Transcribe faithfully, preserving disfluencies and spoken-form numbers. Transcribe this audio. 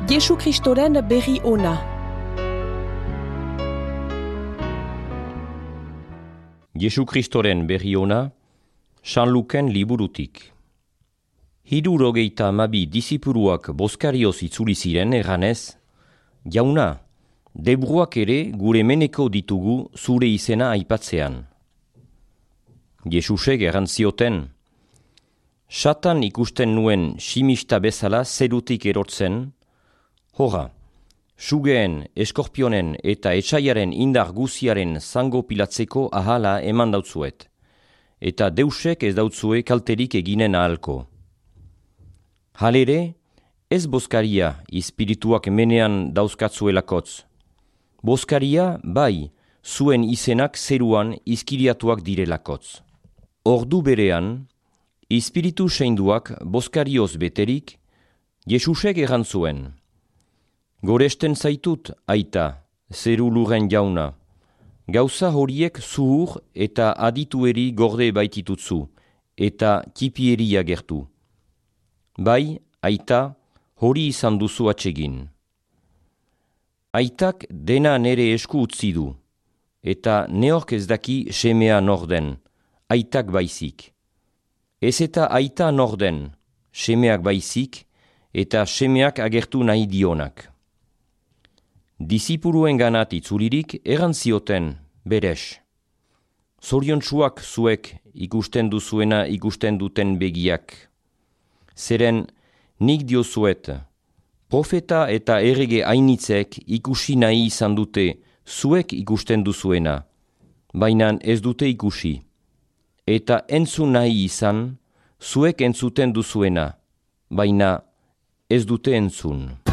Jesu Kristoren berri ona. Jesu Kristoren berri ona, San Luken liburutik. Hirurogeita hamabi disipuruak bozkarioz itzuli ziren erranez, jauna, debruak ere gure meneko ditugu zure izena aipatzean. Jesusek errantzioten, Satan ikusten nuen simista bezala zerutik erortzen, horra, sugeen, eskorpionen eta etsaiaren indar guziaren zango pilatzeko ahala eman dautzuet, eta deusek ez dautzue kalterik eginen ahalko. Halere, ez bozkaria ispirituak menean dauzkatzuelakotz. Bozkaria, bai, zuen izenak zeruan izkiriatuak direlakotz. Ordu berean, ispiritu seinduak bozkarioz beterik, Jesusek errantzuen. Goresten zaitut, aita, zeru lurren jauna. Gauza horiek zuhur eta aditueri gorde baititutzu, eta tipieria gertu. Bai, aita, hori izan duzu atsegin. Aitak dena nere esku utzi du, eta neork ez daki semea norden, aitak baizik. Ez eta aita norden, semeak baizik, eta semeak agertu nahi dionak. Disipuruen ganat itzulirik erantzioten, beres. Zoriontsuak zuek ikusten duzuena ikusten duten begiak. Zeren nik diozuet, profeta eta errege hainitzek ikusi nahi izan dute zuek ikusten duzuena, baina ez dute ikusi. Eta entzun nahi izan, zuek entzuten duzuena, baina ez dute entzun.